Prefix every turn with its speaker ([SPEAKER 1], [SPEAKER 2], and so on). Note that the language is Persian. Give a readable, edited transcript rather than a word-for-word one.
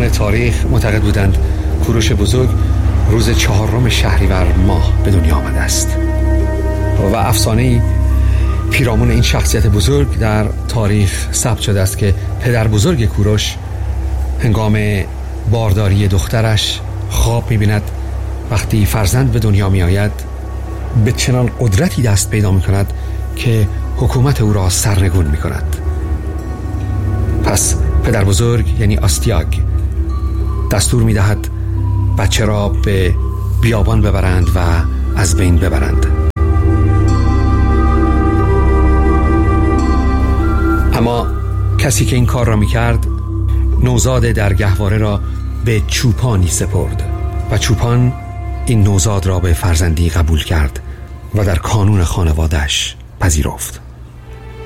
[SPEAKER 1] مورخان تاریخ معتقد بودند کوروش بزرگ روز 4 شهریور ماه به دنیا آمده است و افسانه‌ای پیرامون این شخصیت بزرگ در تاریخ ثبت شده است که پدر بزرگ کوروش هنگام بارداری دخترش خواب می‌بیند وقتی فرزند به دنیا می‌آید به چنان قدرتی دست پیدا می‌کند که حکومت او را سرنگون می‌کند. پس پدر بزرگ یعنی آستیاگ دستور می‌دهد بچه را به بیابان ببرند و از بین ببرند. اما کسی که این کار را می‌کرد نوزاد در گهواره را به چوپانی سپرد و چوپان این نوزاد را به فرزندی قبول کرد و در کانون خانواده‌اش پذیرفت.